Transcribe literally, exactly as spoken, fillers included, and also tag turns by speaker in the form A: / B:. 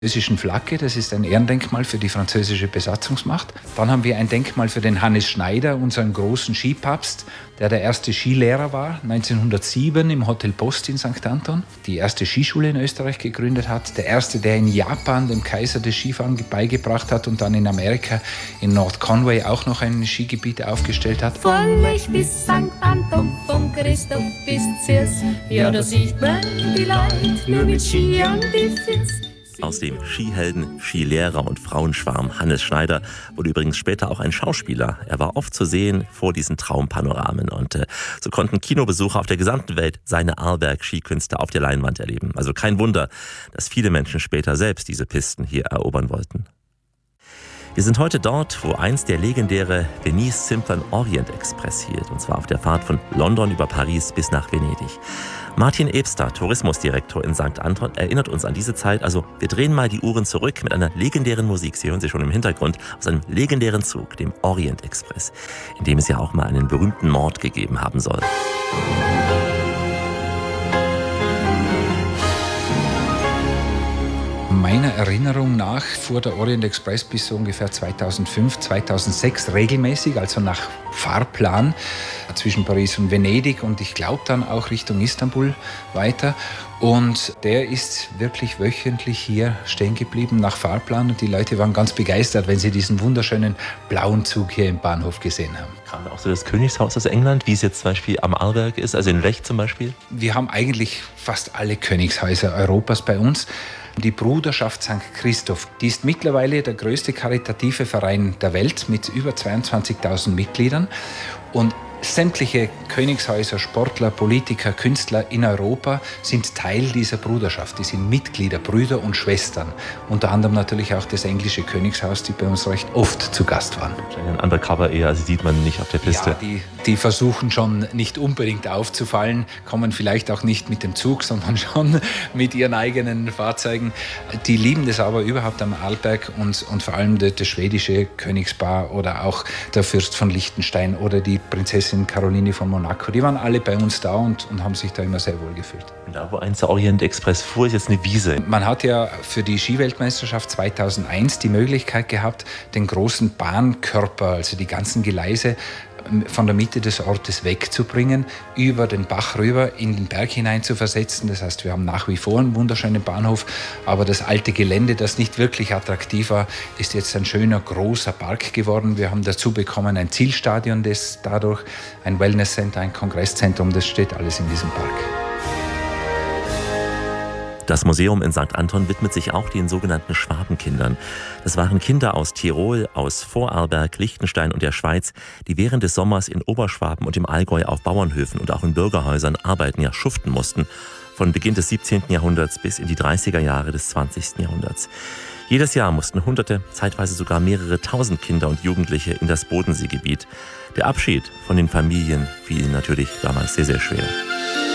A: französischen Flagge, das ist ein Ehrendenkmal für die französische Besatzungsmacht. Dann haben wir ein Denkmal für den Hannes Schneider, unseren großen Skipapst, der der erste Skilehrer war, neunzehnhundertsieben im Hotel Post in Sankt Anton, die erste Skischule in Österreich gegründet hat, der erste, der in Japan dem Kaiser das Skifahren beigebracht hat und dann in Amerika in North Conway auch noch ein Skigebiet aufgestellt hat.
B: Von Lech bis Sankt Anton, von Christoph bis Ziers, ja, da sieht man die Leute nur mit Ski an die Fits.
C: Aus dem Skihelden, Skilehrer und Frauenschwarm Hannes Schneider wurde übrigens später auch ein Schauspieler. Er war oft zu sehen vor diesen Traumpanoramen und äh, so konnten Kinobesucher auf der gesamten Welt seine Arlberg-Skikünste auf der Leinwand erleben. Also kein Wunder, dass viele Menschen später selbst diese Pisten hier erobern wollten. Wir sind heute dort, wo einst der legendäre Venice Simplon Orient Express hielt, und zwar auf der Fahrt von London über Paris bis nach Venedig. Martin Ebster, Tourismusdirektor in Sankt Anton, erinnert uns an diese Zeit. Also wir drehen mal die Uhren zurück mit einer legendären Musik, Sie hören sie schon im Hintergrund, aus einem legendären Zug, dem Orient Express, in dem es ja auch mal einen berühmten Mord gegeben haben soll.
A: Meiner Erinnerung nach fuhr der Orient Express bis so ungefähr zweitausendfünf, zweitausendsechs regelmäßig, also nach Fahrplan zwischen Paris und Venedig und ich glaube dann auch Richtung Istanbul weiter. Und der ist wirklich wöchentlich hier stehen geblieben nach Fahrplan und die Leute waren ganz begeistert, wenn sie diesen wunderschönen blauen Zug hier im Bahnhof gesehen haben.
C: Kam auch so das Königshaus aus England, wie es jetzt zum Beispiel am Arlberg ist, also in Lech zum Beispiel?
A: Wir haben eigentlich fast alle Königshäuser Europas bei uns. Die Bruderschaft Sankt Christoph, die ist mittlerweile der größte karitative Verein der Welt mit über zweiundzwanzigtausend Mitgliedern und sämtliche Königshäuser, Sportler, Politiker, Künstler in Europa sind Teil dieser Bruderschaft. Die sind Mitglieder, Brüder und Schwestern. Unter anderem natürlich auch das englische Königshaus, die bei uns recht oft zu Gast waren.
C: Ein Undercover eher, also sieht man nicht auf der Piste.
A: Ja, die, die versuchen schon nicht unbedingt aufzufallen, kommen vielleicht auch nicht mit dem Zug, sondern schon mit ihren eigenen Fahrzeugen. Die lieben das aber überhaupt am Arlberg und, und vor allem das, das schwedische Königspaar oder auch der Fürst von Liechtenstein oder die Prinzessin Caroline von Monaco. Die waren alle bei uns da und, und haben sich da immer sehr wohl gefühlt.
C: Und da, wo einst der Orient Express fuhr, ist jetzt eine Wiese.
A: Man hat ja für die Skiweltmeisterschaft zweitausendeins die Möglichkeit gehabt, den großen Bahnkörper, also die ganzen Gleise, von der Mitte des Ortes wegzubringen, über den Bach rüber in den Berg hinein zu versetzen. Das heißt, wir haben nach wie vor einen wunderschönen Bahnhof, aber das alte Gelände, das nicht wirklich attraktiv war, ist jetzt ein schöner, großer Park geworden. Wir haben dazu bekommen ein Zielstadion, das dadurch ein Wellnesscenter, ein Kongresszentrum, das steht alles in diesem Park.
C: Das Museum in Sankt Anton widmet sich auch den sogenannten Schwabenkindern. Das waren Kinder aus Tirol, aus Vorarlberg, Liechtenstein und der Schweiz, die während des Sommers in Oberschwaben und im Allgäu auf Bauernhöfen und auch in Bürgerhäusern arbeiten, ja schuften mussten. Von Beginn des siebzehnten Jahrhunderts bis in die dreißiger Jahre des zwanzigsten Jahrhunderts. Jedes Jahr mussten Hunderte, zeitweise sogar mehrere tausend Kinder und Jugendliche in das Bodenseegebiet. Der Abschied von den Familien fiel natürlich damals sehr, sehr schwer.